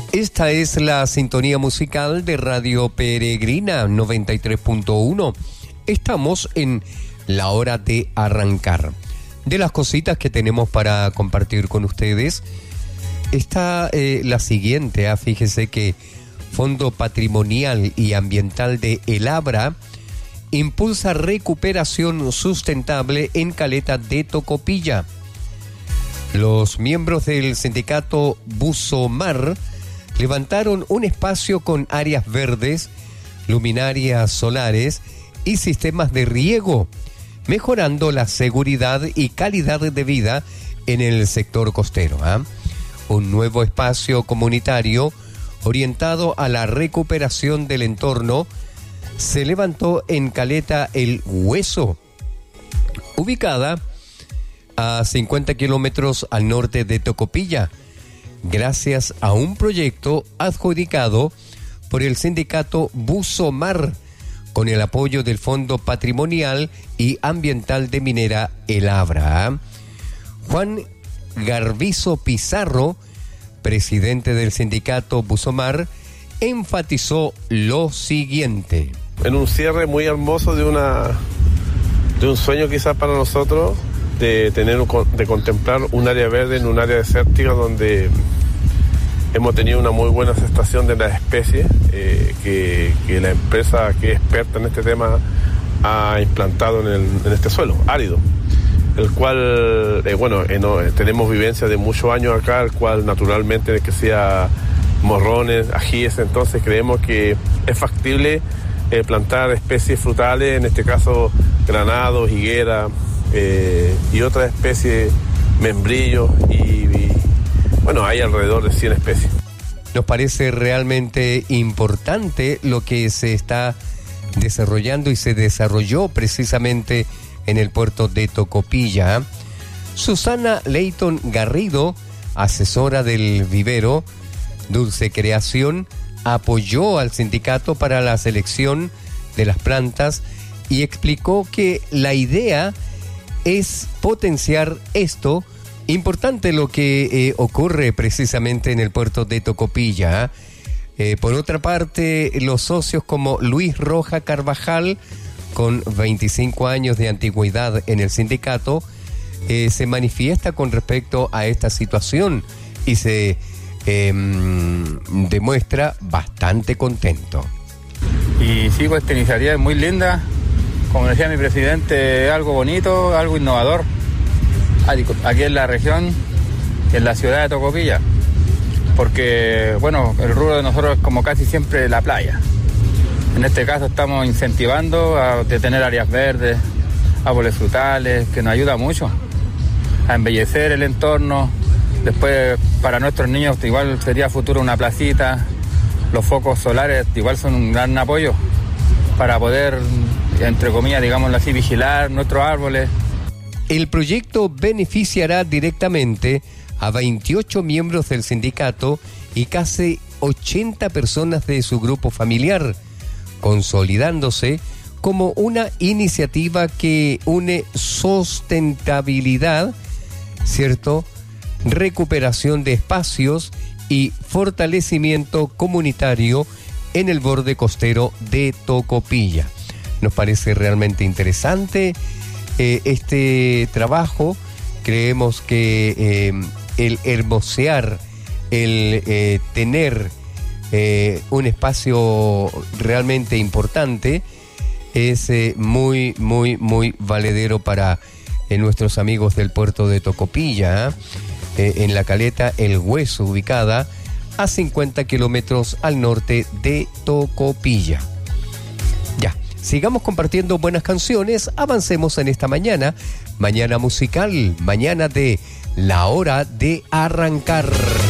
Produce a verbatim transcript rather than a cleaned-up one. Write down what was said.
Esta es la sintonía musical de Radio Peregrina noventa y tres punto uno. Estamos en la hora de arrancar. De las cositas que tenemos para compartir con ustedes, está eh, la siguiente. Ah, fíjese que Fondo Patrimonial y Ambiental de El Abra impulsa recuperación sustentable en Caleta de Tocopilla. Los miembros del sindicato Busomar levantaron un espacio con áreas verdes, luminarias solares y sistemas de riego, mejorando la seguridad y calidad de vida en el sector costero. ¿eh? Un nuevo espacio comunitario orientado a la recuperación del entorno se levantó en Caleta El Hueso, ubicada a cincuenta kilómetros al norte de Tocopilla, gracias a un proyecto adjudicado por el sindicato Busomar, con el apoyo del Fondo Patrimonial y Ambiental de Minera El Abra. Juan Garbizo Pizarro, presidente del sindicato Busomar, enfatizó lo siguiente. En un cierre muy hermoso de una de un sueño quizás para nosotros, de tener de contemplar un área verde en un área desértica donde hemos tenido una muy buena aceptación de las especies eh, que, que la empresa que es experta en este tema ha implantado en, el, en este suelo árido, el cual, eh, bueno, eh, no, eh, tenemos vivencia de muchos años acá, el cual naturalmente que sea morrones, ajíes, entonces creemos que es factible eh, plantar especies frutales, en este caso granados, higuera, Eh, y otras especies, membrillos y, y bueno, hay alrededor de cien especies. Nos parece realmente importante lo que se está desarrollando y se desarrolló precisamente en el puerto de Tocopilla. Susana Leighton Garrido, asesora del vivero Dulce Creación, apoyó al sindicato para la selección de las plantas y explicó que la idea es potenciar esto. Importante lo que eh, ocurre precisamente en el puerto de Tocopilla. Eh, por otra parte, los socios como Luis Roja Carvajal, con veinticinco años de antigüedad en el sindicato, eh, se manifiesta con respecto a esta situación y se eh, demuestra bastante contento. Y sí, pues esta iniciativa es muy linda. Como decía mi presidente, algo bonito, algo innovador, aquí en la región, en la ciudad de Tocopilla, porque, bueno, el rubro de nosotros es como casi siempre la playa. En este caso estamos incentivando a tener áreas verdes, árboles frutales, que nos ayuda mucho a embellecer el entorno. Después, para nuestros niños, igual sería futuro una placita. Los focos solares igual son un gran apoyo para poder, entre comillas, digámoslo así, vigilar nuestros árboles. El proyecto beneficiará directamente a veintiocho miembros del sindicato y casi ochenta personas de su grupo familiar, consolidándose como una iniciativa que une sustentabilidad, ¿cierto?, recuperación de espacios y fortalecimiento comunitario en el borde costero de Tocopilla. Nos parece realmente interesante eh, este trabajo. Creemos que eh, el hermosear, el eh, tener eh, un espacio realmente importante es eh, muy, muy, muy valedero para eh, nuestros amigos del puerto de Tocopilla, ¿eh? Eh, en la caleta El Hueso, ubicada a cincuenta kilómetros al norte de Tocopilla. Ya, sigamos compartiendo buenas canciones, avancemos en esta mañana, mañana musical, mañana de la hora de arrancar.